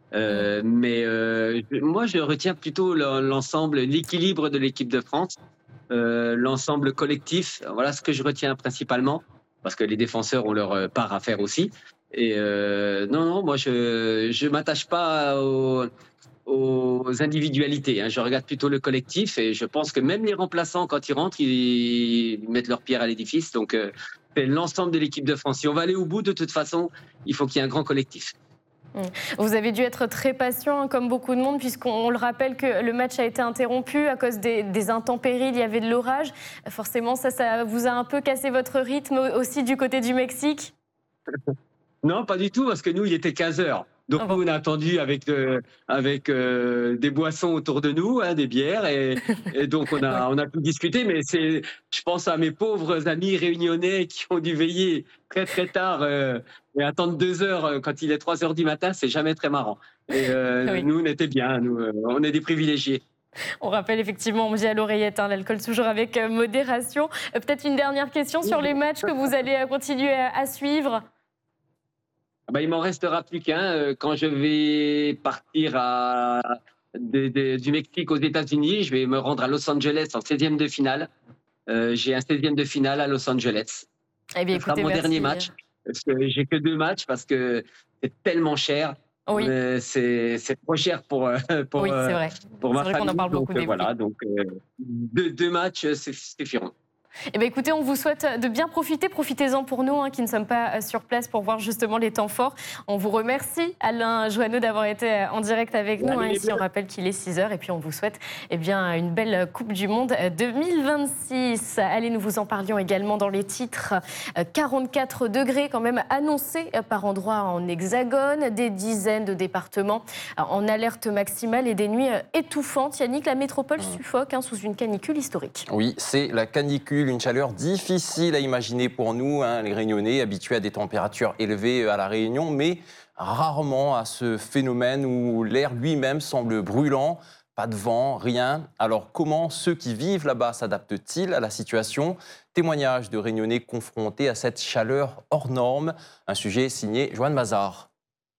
Moi, je retiens plutôt l'ensemble, l'équilibre de l'équipe de France, l'ensemble collectif. Voilà ce que je retiens principalement, parce que les défenseurs ont leur part à faire aussi. Non, non, moi, je m'attache pas aux individualités, hein. Je regarde plutôt le collectif et je pense que même les remplaçants, quand ils rentrent, ils mettent leur pierre à l'édifice. Donc, c'est l'ensemble de l'équipe de France. Si on va aller au bout, de toute façon, il faut qu'il y ait un grand collectif. Vous avez dû être très patient, comme beaucoup de monde, puisqu'on le rappelle que le match a été interrompu à cause des intempéries, il y avait de l'orage. Forcément, ça vous a un peu cassé votre rythme aussi du côté du Mexique? Non, pas du tout, parce que nous, il était 15 heures. Donc Ah nous, bon. on a attendu avec des boissons autour de nous, hein, des bières, et donc Ouais. on a pu discuter. Mais je pense à mes pauvres amis réunionnais qui ont dû veiller très très tard et attendre 2 heures quand il est 3 heures du matin. C'est jamais très marrant. Oui. Nous, on était bien. Nous, on est des privilégiés. On rappelle effectivement, on dit à l'oreillette, hein, l'alcool toujours avec modération. Peut-être une dernière question sur les matchs que vous allez continuer à suivre. Ah bah, il m'en restera plus qu'un quand je vais partir du Mexique aux États-Unis. Je vais me rendre à Los Angeles en 16e de finale. J'ai un 16e de finale à Los Angeles. Eh bien, Ce sera écoutez, mon dernier merci. match. Parce que j'ai que 2 matchs parce que c'est tellement cher. Oui, C'est trop cher oui, c'est vrai. pour C'est ma vrai qu'on en famille. parle Donc beaucoup des prix. voilà. Donc deux matchs suffiront. Eh bien, écoutez, on vous souhaite de bien profiter. Profitez-en pour nous, hein, qui ne sommes pas sur place pour voir justement les temps forts. On vous remercie, Alain Joanneau, d'avoir été en direct avec nous. Hein. Allez, les Ici, on Bleus. rappelle qu'il est 6 heures. Et puis, on vous souhaite une belle Coupe du Monde 2026. Allez, nous vous en parlions également dans les titres. 44 degrés quand même annoncés par endroits en Hexagone. Des dizaines de départements en alerte maximale et des nuits étouffantes. Yannick, la métropole suffoque sous une canicule historique. Oui, c'est la canicule, une chaleur difficile à imaginer pour nous, hein, les Réunionnais, habitués à des températures élevées à La Réunion, mais rarement à ce phénomène où l'air lui-même semble brûlant, pas de vent, rien. Alors comment ceux qui vivent là-bas s'adaptent-ils à la situation? Témoignage de Réunionnais confrontés à cette chaleur hors norme, un sujet signé Joanne Mazard.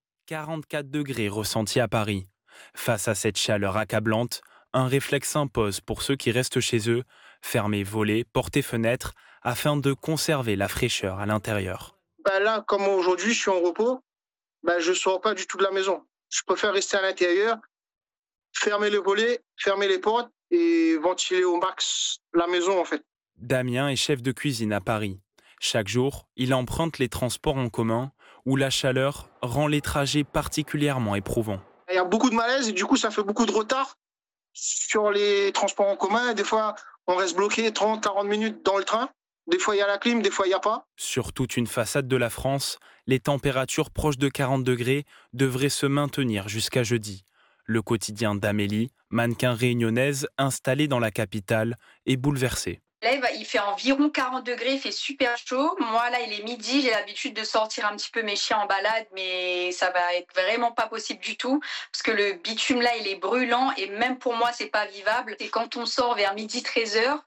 44 degrés ressentis à Paris. Face à cette chaleur accablante, un réflexe s'impose pour ceux qui restent chez eux, fermer volets, porter fenêtres, afin de conserver la fraîcheur à l'intérieur. Là, comme aujourd'hui, je suis en repos, je ne sors pas du tout de la maison. Je préfère rester à l'intérieur, fermer les volets, fermer les portes et ventiler au max la maison, en fait. Damien est chef de cuisine à Paris. Chaque jour, il emprunte les transports en commun, où la chaleur rend les trajets particulièrement éprouvants. Il y a beaucoup de malaise et du coup, ça fait beaucoup de retard sur les transports en commun. Des fois, on reste bloqué 30-40 minutes dans le train. Des fois, il y a la clim, des fois, il n'y a pas. Sur toute une façade de la France, les températures proches de 40 degrés devraient se maintenir jusqu'à jeudi. Le quotidien d'Amélie, mannequin réunionnaise installée dans la capitale, est bouleversé. Là, il fait environ 40 degrés, il fait super chaud. Moi, là, il est midi, j'ai l'habitude de sortir un petit peu mes chiens en balade, mais ça va être vraiment pas possible du tout, parce que le bitume, là, il est brûlant, et même pour moi, c'est pas vivable. Et quand on sort vers midi, 13 heures,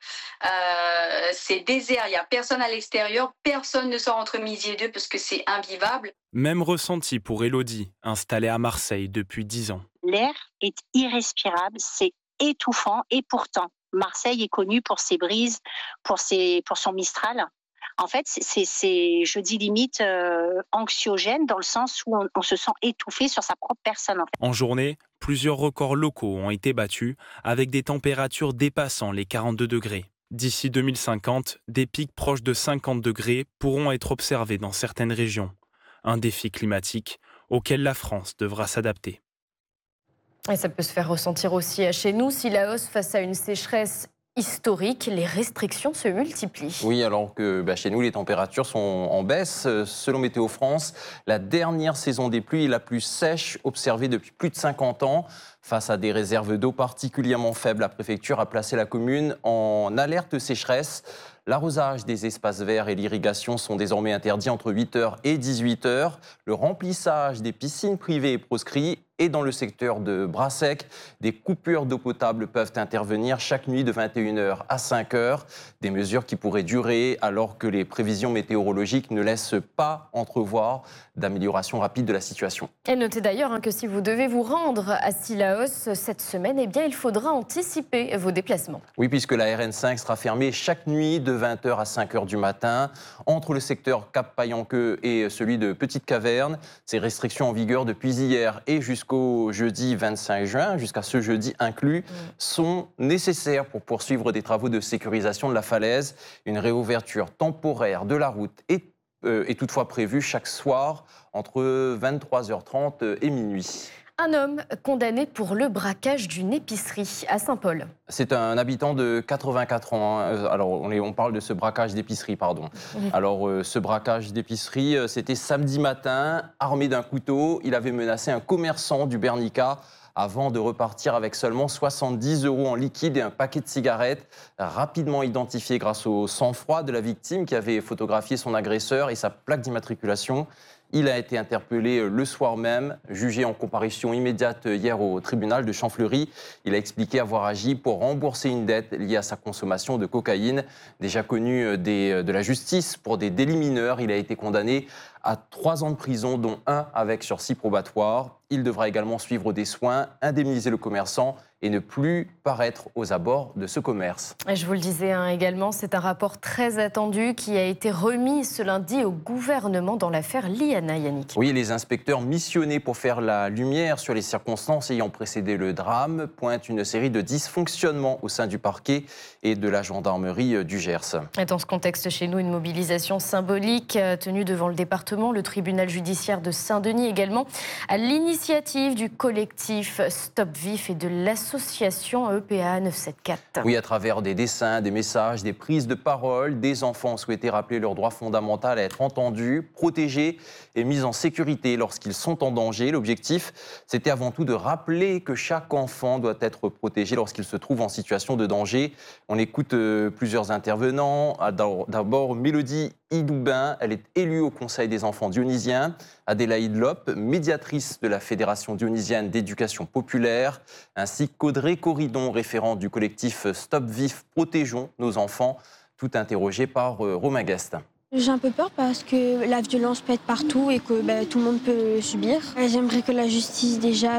c'est désert, il y a personne à l'extérieur, personne ne sort entre midi et 2, parce que c'est invivable. Même ressenti pour Élodie, installée à Marseille depuis 10 ans. L'air est irrespirable, c'est étouffant, et pourtant, Marseille est connue pour ses brises, pour son Mistral. En fait, je dis limite anxiogène dans le sens où on se sent étouffé sur sa propre personne. En fait. En journée, plusieurs records locaux ont été battus avec des températures dépassant les 42 degrés. D'ici 2050, des pics proches de 50 degrés pourront être observés dans certaines régions. Un défi climatique auquel la France devra s'adapter. Et ça peut se faire ressentir aussi chez nous. Si la hausse face à une sécheresse historique, les restrictions se multiplient. Oui, alors que chez nous, les températures sont en baisse. Selon Météo France, la dernière saison des pluies est la plus sèche observée depuis plus de 50 ans. Face à des réserves d'eau particulièrement faibles, la préfecture a placé la commune en alerte sécheresse. L'arrosage des espaces verts et l'irrigation sont désormais interdits entre 8h et 18h. Le remplissage des piscines privées est proscrit. Et dans le secteur de Brassec, des coupures d'eau potable peuvent intervenir chaque nuit de 21h à 5h. Des mesures qui pourraient durer alors que les prévisions météorologiques ne laissent pas entrevoir d'amélioration rapide de la situation. Et notez d'ailleurs que si vous devez vous rendre à Cilaos cette semaine, eh bien, il faudra anticiper vos déplacements. Oui, puisque la RN5 sera fermée chaque nuit de 20h à 5h du matin. Entre le secteur Cap-Payanqueux et celui de Petite-Caverne, ces restrictions en vigueur depuis hier et jusqu'au jeudi 25 juin, jusqu'à ce jeudi inclus, sont nécessaires pour poursuivre des travaux de sécurisation de la falaise. Une réouverture temporaire de la route est toutefois prévue chaque soir entre 23h30 et minuit. Un homme condamné pour le braquage d'une épicerie à Saint-Paul. C'est un habitant de 84 ans. Alors, on parle de ce braquage d'épicerie, pardon. Alors, ce braquage d'épicerie, c'était samedi matin. Armé d'un couteau, il avait menacé un commerçant du Bernica avant de repartir avec seulement 70 € en liquide et un paquet de cigarettes, rapidement identifié grâce au sang-froid de la victime qui avait photographié son agresseur et sa plaque d'immatriculation. Il a été interpellé le soir même, jugé en comparution immédiate hier au tribunal de Champfleury. Il a expliqué avoir agi pour rembourser une dette liée à sa consommation de cocaïne. Déjà connu de la justice pour des délits mineurs, il a été condamné à 3 ans de prison, dont 1 avec sursis probatoire. Il devra également suivre des soins, indemniser le commerçant et ne plus paraître aux abords de ce commerce. Je vous le disais également, c'est un rapport très attendu qui a été remis ce lundi au gouvernement dans l'affaire Liana, Yannick. Oui, les inspecteurs missionnés pour faire la lumière sur les circonstances ayant précédé le drame pointent une série de dysfonctionnements au sein du parquet et de la gendarmerie du Gers. Et dans ce contexte, chez nous, une mobilisation symbolique tenue devant le département, le tribunal judiciaire de Saint-Denis également, à l'initiative du collectif Stop Vif et de l'association EPA 974. Oui, à travers des dessins, des messages, des prises de parole, des enfants ont souhaité rappeler leur droit fondamental à être entendus, protégés et mis en sécurité lorsqu'ils sont en danger. L'objectif, c'était avant tout de rappeler que chaque enfant doit être protégé lorsqu'il se trouve en situation de danger. On écoute plusieurs intervenants. D'abord, Mélodie Idoubin, elle est élue au Conseil des enfants dionysiens. Adélaïde Lope, médiatrice de la Fédération dionysienne d'éducation populaire, ainsi qu'Audrey Corridon, référente du collectif Stop Vif, protégeons nos enfants, tout interrogé par Romain Guest. J'ai un peu peur parce que la violence peut être partout et que tout le monde peut subir. J'aimerais que la justice déjà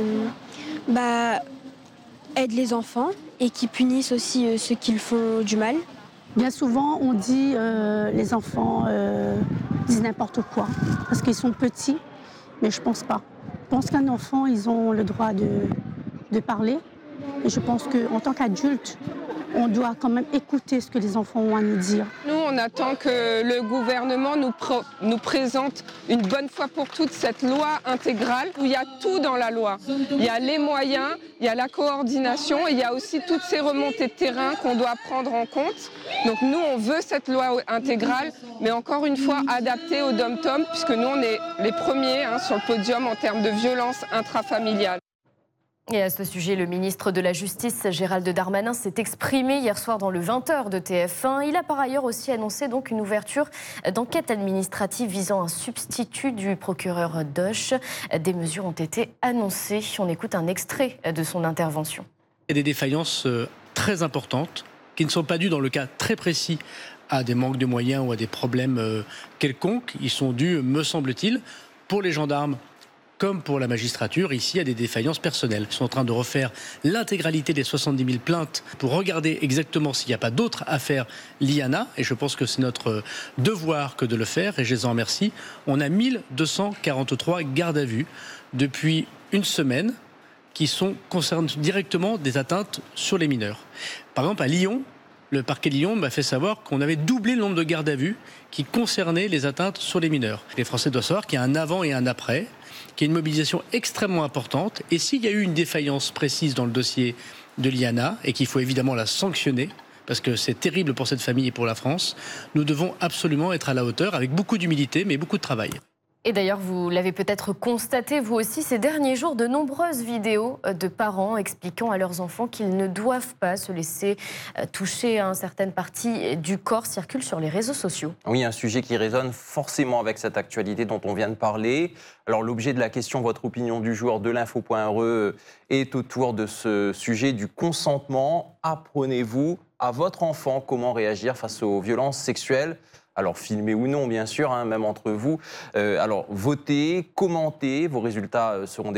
aide les enfants et qu'ils punissent aussi ceux qui font du mal. Bien souvent, on dit les enfants disent n'importe quoi parce qu'ils sont petits, mais je pense pas. Je pense qu'un enfant, ils ont le droit de parler. Et je pense qu'en tant qu'adulte, on doit quand même écouter ce que les enfants ont à nous dire. Nous, on attend que le gouvernement nous présente une bonne fois pour toutes cette loi intégrale où il y a tout dans la loi. Il y a les moyens, il y a la coordination et il y a aussi toutes ces remontées de terrain qu'on doit prendre en compte. Donc nous, on veut cette loi intégrale, mais encore une fois adaptée au dom-tom, puisque nous, on est les premiers sur le podium en termes de violence intrafamiliale. Et à ce sujet, le ministre de la Justice, Gérald Darmanin, s'est exprimé hier soir dans le 20h de TF1. Il a par ailleurs aussi annoncé donc une ouverture d'enquête administrative visant un substitut du procureur Doche. Des mesures ont été annoncées. On écoute un extrait de son intervention. Il y a des défaillances très importantes qui ne sont pas dues dans le cas très précis à des manques de moyens ou à des problèmes quelconques. Ils sont dus, me semble-t-il, pour les gendarmes comme pour la magistrature, ici, à des défaillances personnelles. Ils sont en train de refaire l'intégralité des 70 000 plaintes pour regarder exactement s'il n'y a pas d'autres affaires Liana. Et je pense que c'est notre devoir que de le faire, et je les en remercie. On a 1243 gardes à vue depuis une semaine qui concernent directement des atteintes sur les mineurs. Par exemple, à Lyon, le parquet de Lyon m'a fait savoir qu'on avait doublé le nombre de gardes à vue qui concernaient les atteintes sur les mineurs. Les Français doivent savoir qu'il y a un avant et un après, qu'il y a une mobilisation extrêmement importante. Et s'il y a eu une défaillance précise dans le dossier de Liana, et qu'il faut évidemment la sanctionner, parce que c'est terrible pour cette famille et pour la France, nous devons absolument être à la hauteur, avec beaucoup d'humilité, mais beaucoup de travail. Et d'ailleurs, vous l'avez peut-être constaté, vous aussi, ces derniers jours, de nombreuses vidéos de parents expliquant à leurs enfants qu'ils ne doivent pas se laisser toucher à certaines parties du corps circulent sur les réseaux sociaux. Oui, un sujet qui résonne forcément avec cette actualité dont on vient de parler. Alors, l'objet de la question, votre opinion du jour de l'info.re est autour de ce sujet du consentement. Apprenez-vous à votre enfant comment réagir face aux violences sexuelles ? Alors, filmez ou non, bien sûr, même entre vous. Alors, votez, commentez, vos résultats seront